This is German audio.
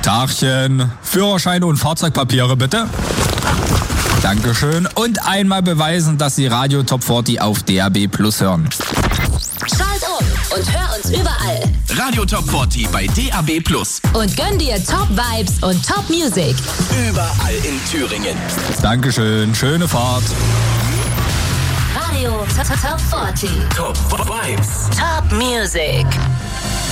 Tagchen. Führerschein und Fahrzeugpapiere bitte. Dankeschön. Und einmal beweisen, dass Sie Radio Top 40 auf DAB Plus hören. Schalt um und hör uns überall. Radio Top 40 bei DAB Plus. Und gönn dir Top Vibes und Top Music. Überall in Thüringen. Dankeschön. Schöne Fahrt. Radio Top 40. Top Vibes. Top Music.